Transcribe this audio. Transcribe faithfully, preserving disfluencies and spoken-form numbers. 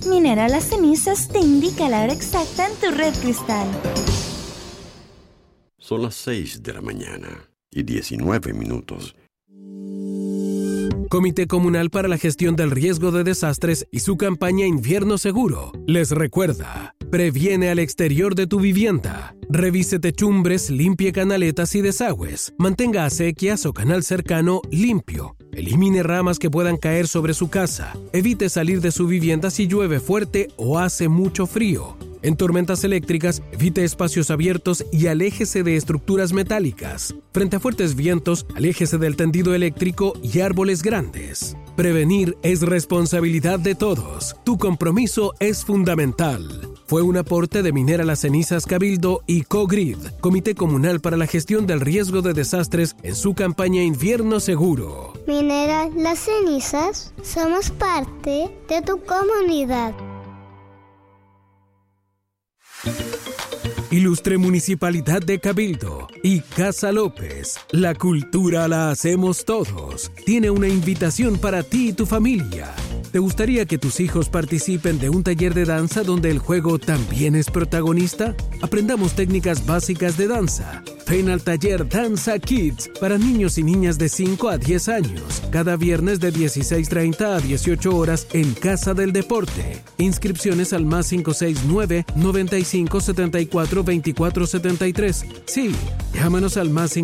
Minera Las Cenizas te indica la hora exacta en tu red Cristal. Son las seis de la mañana y diecinueve minutos. Comité Comunal para la Gestión del Riesgo de Desastres y su campaña Invierno Seguro les recuerda: previene al exterior de tu vivienda. Revise techumbres, limpie canaletas y desagües. Mantenga acequias o canal cercano limpio. Elimine ramas que puedan caer sobre su casa. Evite salir de su vivienda si llueve fuerte o hace mucho frío. En tormentas eléctricas, evite espacios abiertos y aléjese de estructuras metálicas. Frente a fuertes vientos, aléjese del tendido eléctrico y árboles grandes. Prevenir es responsabilidad de todos. Tu compromiso es fundamental. Fue un aporte de Minera Las Cenizas Cabildo y Cogrid, Comité Comunal para la Gestión del Riesgo de Desastres, en su campaña Invierno Seguro. Minera Las Cenizas, somos parte de tu comunidad. Ilustre Municipalidad de Cabildo y Casa López, la cultura la hacemos todos. Tiene una invitación para ti y tu familia. ¿Te gustaría que tus hijos participen de un taller de danza donde el juego también es protagonista? Aprendamos técnicas básicas de danza. Ven al taller Danza Kids para niños y niñas de cinco a diez años, cada viernes de dieciséis treinta a dieciocho horas en Casa del Deporte. Inscripciones al más cinco seis nueve, noventa y cinco, setenta y cuatro, veinticuatro setenta y tres. Sí, llámanos al más